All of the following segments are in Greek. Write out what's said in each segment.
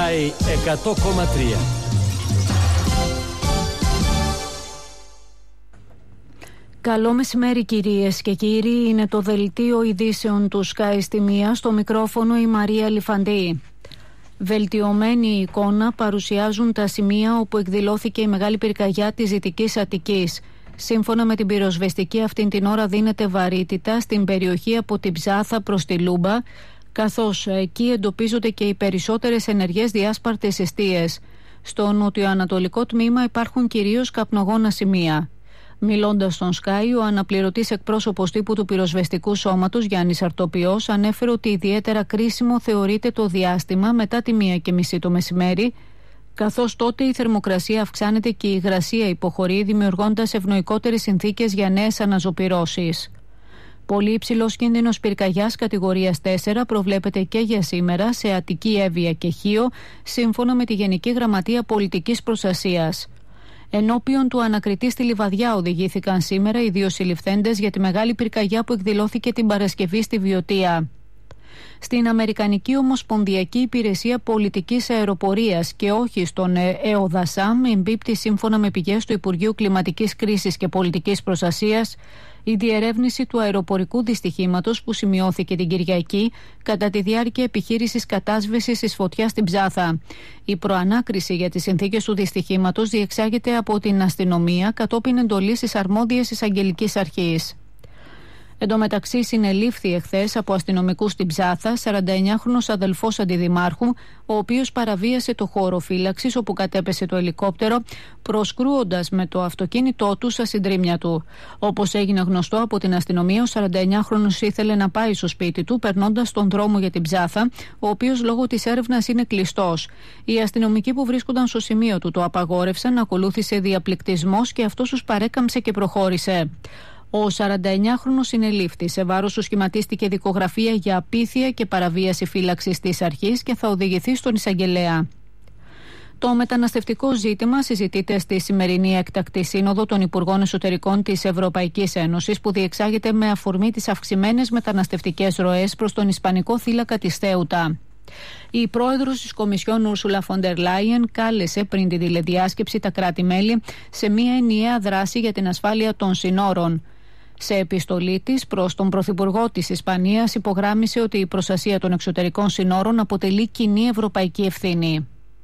Sky 100,3. Καλό μεσημέρι κυρίες και κύριοι, είναι το δελτίο ειδήσεων του Sky στη μία, στο μικρόφωνο η Μαρία Λιφαντή. Βελτιωμένη εικόνα παρουσιάζουν τα σημεία όπου εκδηλώθηκε η μεγάλη πυρκαγιά της Δυτικής Αττικής. Σύμφωνα με την πυροσβεστική, αυτήν την ώρα δίνεται βαρύτητα στην περιοχή από την Ψάθα προς τη Λούμπα, καθώς εκεί εντοπίζονται και οι περισσότερες ενεργές διάσπαρτες εστίες. Στο νοτιοανατολικό τμήμα υπάρχουν κυρίως καπνογόνα σημεία. Μιλώντας στον Sky, ο αναπληρωτής εκπρόσωπος τύπου του πυροσβεστικού σώματος Γιάννης Αρτοπιός ανέφερε ότι ιδιαίτερα κρίσιμο θεωρείται το διάστημα μετά τη 1:30 το μεσημέρι, καθώς τότε η θερμοκρασία αυξάνεται και η υγρασία υποχωρεί, δημιουργώντας ευνοϊκότερες συνθήκες για νέες αναζωπυρώσεις. Πολύ υψηλός κίνδυνος πυρκαγιάς κατηγορίας 4 προβλέπεται και για σήμερα σε Αττική, Εύβοια και Χίο, σύμφωνα με τη Γενική Γραμματεία Πολιτικής Προστασίας. Ενώπιον του ανακριτή στη Λιβαδιά οδηγήθηκαν σήμερα οι δύο συλληφθέντες για τη μεγάλη πυρκαγιά που εκδηλώθηκε την Παρασκευή στη Βιωτία. Στην Αμερικανική Ομοσπονδιακή Υπηρεσία Πολιτικής Αεροπορίας και όχι στον ΕΟΔΑΣΑΜ εμπίπτει, σύμφωνα με πηγές του Υπουργείου Κλιματικής Κρίσης και Πολιτικής Προστασίας, η διερεύνηση του αεροπορικού δυστυχήματος που σημειώθηκε την Κυριακή κατά τη διάρκεια επιχείρησης κατάσβεσης της φωτιάς στην Ψάθα. Η προανάκριση για τις συνθήκες του δυστυχήματος διεξάγεται από την αστυνομία κατόπιν εντολής της αρμόδιας εισαγγελικής αρχής. Εν τω μεταξύ, συνελήφθη εχθές από αστυνομικούς στην Ψάθα 49χρονος αδελφός αντιδημάρχου, ο οποίος παραβίασε το χώρο φύλαξης όπου κατέπεσε το ελικόπτερο, προσκρούοντας με το αυτοκίνητό του στα συντρίμμια του. Όπως έγινε γνωστό από την αστυνομία, ο 49χρονος ήθελε να πάει στο σπίτι του, περνώντας τον δρόμο για την Ψάθα, ο οποίος λόγω της έρευνας είναι κλειστός. Οι αστυνομικοί που βρίσκονταν στο σημείο του το απαγόρευσαν, ακολούθησε διαπληκτισμός και αυτός τους παρέκαμψε και προχώρησε. Ο 49χρονος συνελήφθη. Σε βάρος του σχηματίστηκε δικογραφία για απίθεια και παραβίαση φύλαξης της αρχής και θα οδηγηθεί στον εισαγγελέα. Το μεταναστευτικό ζήτημα συζητείται στη σημερινή έκτακτη σύνοδο των Υπουργών Εσωτερικών της Ευρωπαϊκής Ένωσης, που διεξάγεται με αφορμή τις αυξημένες μεταναστευτικές ροές προς τον Ισπανικό θύλακα της Θέουτα. Η πρόεδρος της Κομισιόν Ούρσουλα φον ντερ Λάιεν κάλεσε πριν τη τηλεδιάσκεψη τα κράτη-μέλη σε μια ενιαία δράση για την ασφάλεια των συνόρων. Σε επιστολή της προς τον Πρωθυπουργό της Ισπανίας υπογράμμισε ότι η προστασία των εξωτερικών συνόρων αποτελεί κοινή ευρωπαϊκή ευθύνη.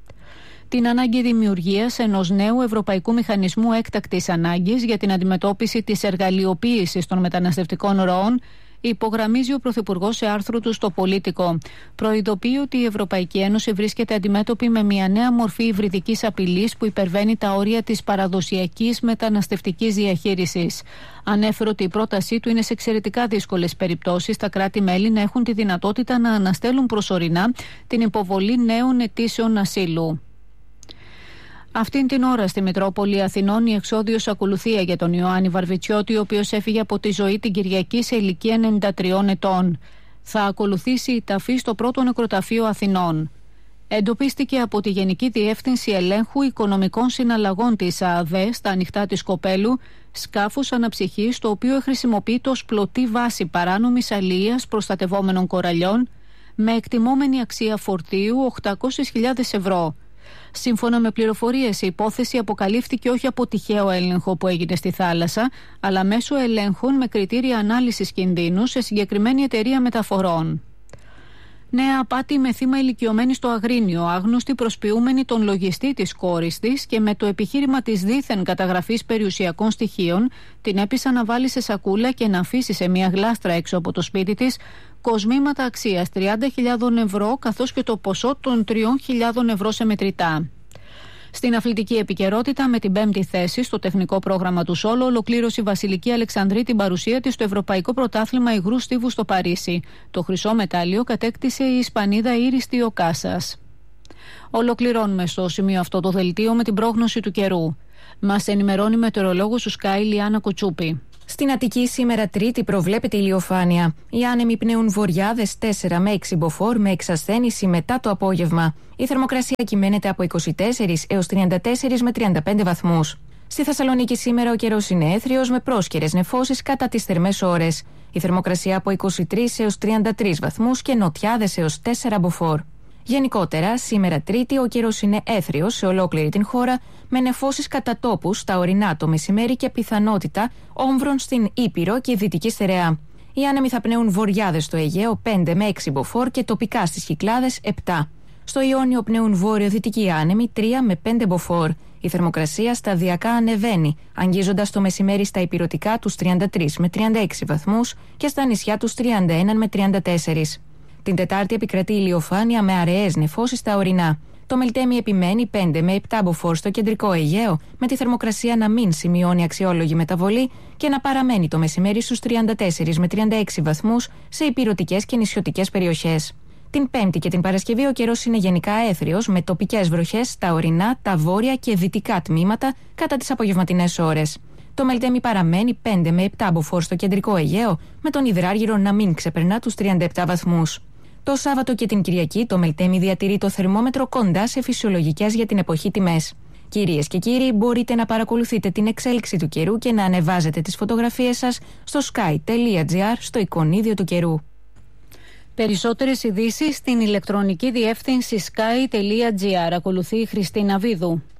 Την ανάγκη δημιουργίας ενός νέου ευρωπαϊκού μηχανισμού έκτακτης ανάγκης για την αντιμετώπιση της εργαλειοποίησης των μεταναστευτικών ροών υπογραμμίζει ο Πρωθυπουργός σε άρθρο του στο Πολίτικο. Προειδοποιεί ότι η Ευρωπαϊκή Ένωση βρίσκεται αντιμέτωπη με μια νέα μορφή υβριδικής απειλής που υπερβαίνει τα όρια της παραδοσιακής μεταναστευτικής διαχείρισης. Ανέφερε ότι η πρότασή του είναι σε εξαιρετικά δύσκολες περιπτώσεις τα κράτη-μέλη να έχουν τη δυνατότητα να αναστέλουν προσωρινά την υποβολή νέων αιτήσεων ασύλου. Αυτήν την ώρα στη Μητρόπολη Αθηνών η εξώδιος ακολουθία για τον Ιωάννη Βαρβιτσιώτη, ο οποίος έφυγε από τη ζωή την Κυριακή σε ηλικία 93 ετών. Θα ακολουθήσει η ταφή στο πρώτο νεκροταφείο Αθηνών. Εντοπίστηκε από τη Γενική Διεύθυνση Ελέγχου Οικονομικών Συναλλαγών της ΑΑΔΕ στα ανοιχτά της Κοπέλου σκάφος αναψυχής, το οποίο χρησιμοποιείται ως πλωτή βάση παράνομης αλίας προστατευόμενων κοραλιών με εκτιμόμενη αξία φορτίου 800.000 ευρώ. Σύμφωνα με πληροφορίες, η υπόθεση αποκαλύφθηκε όχι από τυχαίο έλεγχο που έγινε στη θάλασσα, αλλά μέσω ελέγχων με κριτήρια ανάλυσης κινδύνου σε συγκεκριμένη εταιρεία μεταφορών. Νέα απάτη με θύμα ηλικιωμένη στο Αγρίνιο, άγνωστη προσποιούμενη τον λογιστή της κόρης της και με το επιχείρημα της δίθεν καταγραφής περιουσιακών στοιχείων, την έπεισα να βάλει σε σακούλα και να αφήσει σε μια γλάστρα έξω από το σπίτι της κοσμήματα αξίας 30.000 ευρώ, καθώς και το ποσό των 3.000 ευρώ σε μετρητά. Στην αθλητική επικαιρότητα, με την 5η θέση στο τεχνικό πρόγραμμα του Σόλο, ολοκλήρωσε η Βασιλική Αλεξανδρή την παρουσία της στο Ευρωπαϊκό Πρωτάθλημα Υγρού Στίβου στο Παρίσι. Το χρυσό μετάλλιο κατέκτησε η Ισπανίδα Ήρις Τιοκάσας. Ολοκληρώνουμε στο σημείο αυτό το δελτίο με την πρόγνωση του καιρού. Μας ενημερώνει μετεωρολόγος του Sky Λιάννα Κουτσούπη. Στην Αττική σήμερα Τρίτη προβλέπεται ηλιοφάνεια. Οι άνεμοι πνέουν βορειάδες 4 με 6 μποφόρ με εξασθένηση μετά το απόγευμα. Η θερμοκρασία κυμαίνεται από 24 έως 34 με 35 βαθμούς. Στη Θεσσαλονίκη σήμερα ο καιρός είναι έθριος με πρόσκαιρες νεφώσεις κατά τις θερμές ώρες. Η θερμοκρασία από 23 έως 33 βαθμούς και νοτιάδες έως 4 μποφόρ. Γενικότερα, σήμερα Τρίτη, ο καιρός είναι έθριος σε ολόκληρη την χώρα, με νεφώσεις κατά τόπους στα ορεινά το μεσημέρι και πιθανότητα όμβρων στην Ήπειρο και Δυτική Στερεά. Οι άνεμοι θα πνέουν βορειάδες στο Αιγαίο 5 με 6 μποφόρ και τοπικά στις Κυκλάδες 7. Στο Ιόνιο πνέουν βόρειο-δυτικοί άνεμοι 3 με 5 μποφόρ. Η θερμοκρασία σταδιακά ανεβαίνει, αγγίζοντας το μεσημέρι στα ηπειρωτικά τους 33 με 36 βαθμούς και στα νησιά τους 31 με 34. Την Τετάρτη επικρατεί ηλιοφάνεια με αραιές νεφώσεις στα ορεινά. Το Μελτέμι επιμένει 5 με 7 μποφόρ στο κεντρικό Αιγαίο, με τη θερμοκρασία να μην σημειώνει αξιόλογη μεταβολή και να παραμένει το μεσημέρι στους 34 με 36 βαθμούς σε ηπειρωτικές και νησιωτικές περιοχές. Την Πέμπτη και την Παρασκευή ο καιρός είναι γενικά έθριος, με τοπικές βροχές στα ορεινά, τα βόρεια και δυτικά τμήματα κατά τις απογευματινές ώρες. Το Μελτέμι παραμένει 5 με 7 μποφόρ στο κεντρικό Αιγαίο, με τον υδράργυρο να μην ξεπερνά τους 37 βαθμούς. Το Σάββατο και την Κυριακή το Μελτέμι διατηρεί το θερμόμετρο κοντά σε φυσιολογικές για την εποχή τιμές. Κυρίες και κύριοι, μπορείτε να παρακολουθείτε την εξέλιξη του καιρού και να ανεβάζετε τις φωτογραφίες σας στο sky.gr στο εικονίδιο του καιρού. Περισσότερες ειδήσεις στην ηλεκτρονική διεύθυνση sky.gr. Ακολουθεί η Χριστίνα Βίδου.